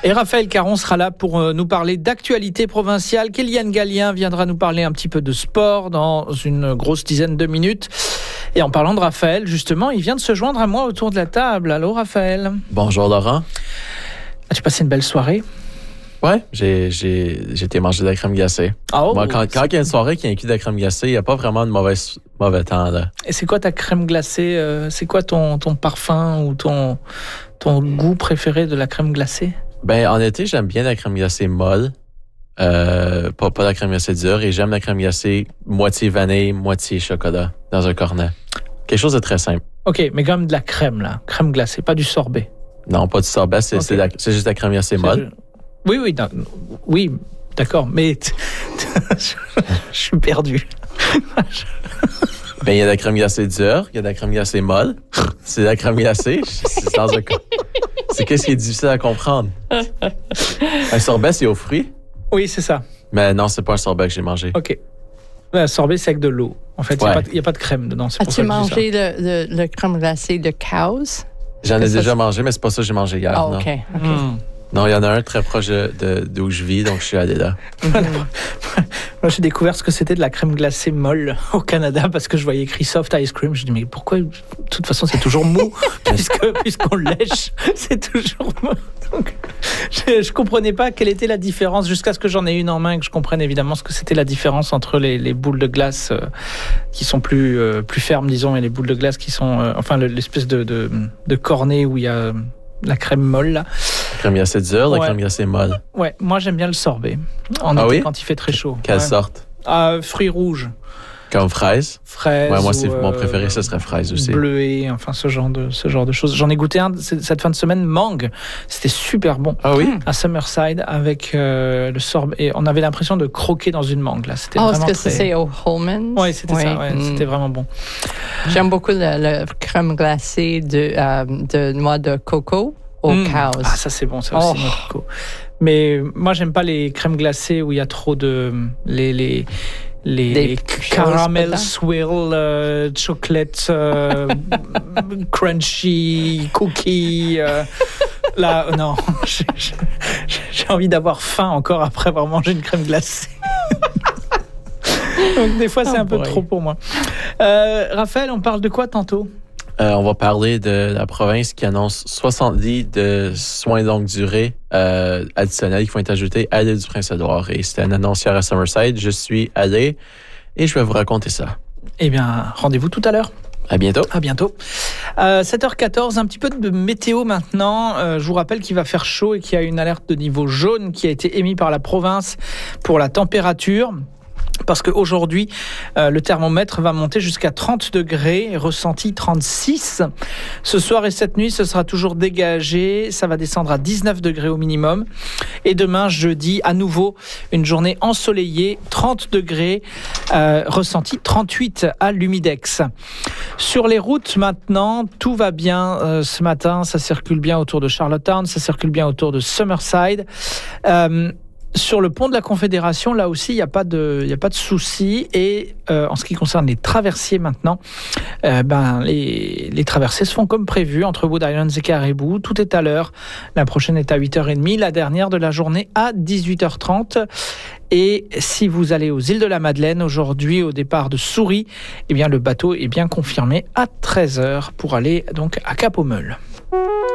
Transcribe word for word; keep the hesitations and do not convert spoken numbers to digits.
Et Raphaël Caron sera là pour nous parler d'actualité provinciale. Kéliane Gallien viendra nous parler un petit peu de sport dans une grosse dizaine de minutes. Et en parlant de Raphaël, justement, il vient de se joindre à moi autour de la table. Allô, Raphaël. Bonjour, Laurent. As-tu passé une belle soirée? Ouais, j'ai, j'ai, j'ai été manger de la crème glacée. Oh, Moi, quand, quand il y a une soirée qui inclut de la crème glacée, il n'y a pas vraiment de mauvais, mauvais temps, là. Et c'est quoi ta crème glacée? euh, C'est quoi ton, ton parfum ou ton, ton goût préféré de la crème glacée? Ben, en été, j'aime bien la crème glacée molle. Euh, pas, pas la crème glacée dure. Et j'aime la crème glacée moitié vanille, moitié chocolat dans un cornet. Quelque chose de très simple. OK, mais quand même de la crème, là. Crème glacée, pas du sorbet. Non, pas du sorbet, c'est, Okay. c'est, la, c'est juste la crème glacée molle. Oui, oui, non, oui, d'accord, mais je, je suis perdu. Ben, il y a de la crème glacée dure, il y a de la crème glacée molle. C'est de la crème glacée. C'est dans un... C'est qu'est-ce qui est difficile à comprendre? Un sorbet, c'est aux fruits? Oui, c'est ça. Mais non, c'est pas un sorbet que j'ai mangé. OK. Un sorbet, c'est avec de l'eau. En fait, il Ouais. n'y a, a pas de crème dedans. C'est pour As-tu ça que je dis mangé le, le, le crème glacée de Cows? J'en ai Que ça, déjà c'est- mangé, mais c'est pas ça que j'ai mangé hier. Ah, non. OK. OK. ça. Mm. Non, il y en a un très proche de, de- d'où je vis, donc je suis allé là. Moi, j'ai découvert ce que c'était de la crème glacée molle au Canada parce que je voyais écrit soft ice cream. Je dis mais pourquoi? De toute façon, c'est toujours mou puisque puisqu'on lèche, c'est toujours mou. Donc, je, je comprenais pas quelle était la différence jusqu'à ce que j'en ai une en main et que je comprenne évidemment ce que c'était la différence entre les, les boules de glace euh, qui sont plus euh, plus fermes, disons, et les boules de glace qui sont euh, enfin le- l'espèce de, de de cornet où il y a euh, la crème molle là. La crème glacée dure, la Ouais. crème glacée molle. Ouais, moi j'aime bien le sorbet en Ah été oui? quand il fait très chaud. Quelle Ouais. sorte? Ah, fruits rouges. Comme fraise? Fraises. Ouais, moi, c'est ou, mon euh, préféré, ce serait fraise aussi. Bleuet, enfin ce genre de ce genre de choses. J'en ai goûté un c- cette fin de semaine, mangue. C'était super bon. Ah oui? À Summerside avec euh, le sorbet. Et on avait l'impression de croquer dans une mangue là. C'était Oh, est-ce vraiment que très... c'est au Holman's? Ouais, c'était ça. Ouais, Mm. C'était vraiment bon. J'aime beaucoup le, le crème glacée de, euh, de noix de coco au Mm. Cows. Ah, ça c'est bon, ça aussi. Oh. noix de coco. Mais moi, j'aime pas les crèmes glacées où il y a trop de les les les, Des les choses caramel dedans. swirl, euh, chocolate, euh, crunchy, cookie. euh, là, euh, non, j'ai, j'ai- j'ai envie d'avoir faim encore après avoir mangé une crème glacée. Donc des fois, c'est Oh un peu boy. trop pour moi. Euh, Raphaël, on parle de quoi tantôt? Euh, on va parler de la province qui annonce soixante lits de soins longue durée euh, additionnels qui vont être ajoutés à l'île du Prince-Édouard. Et c'était une annonce hier à Summerside. Je suis allé et je vais vous raconter ça. Eh bien, rendez-vous tout à l'heure. À bientôt. À bientôt. Euh, sept heures quatorze, un petit peu de météo maintenant. Euh, je vous rappelle qu'il va faire chaud et qu'il y a une alerte de niveau jaune qui a été émise par la province pour la température. Parce qu'aujourd'hui, euh, le thermomètre va monter jusqu'à trente degrés, ressenti trente-six. Ce soir et cette nuit, ce sera toujours dégagé. Ça va descendre à dix-neuf degrés au minimum. Et demain, jeudi, à nouveau, une journée ensoleillée, trente degrés, euh, ressenti trente-huit à l'Humidex. Sur les routes maintenant, tout va bien euh, ce matin. Ça circule bien autour de Charlottetown, ça circule bien autour de Summerside. Euh, Sur le pont de la Confédération, là aussi, il n'y a pas de, il y a pas de souci. Et euh, en ce qui concerne les traversiers maintenant, euh, ben, les, les traversées se font comme prévu entre Wood Islands et Caribou. Tout est à l'heure. La prochaine est à huit heures trente, la dernière de la journée à dix-huit heures trente. Et si vous allez aux îles de la Madeleine aujourd'hui, au départ de Souris, eh bien, le bateau est bien confirmé à treize heures pour aller donc à Cap-aux-Meules.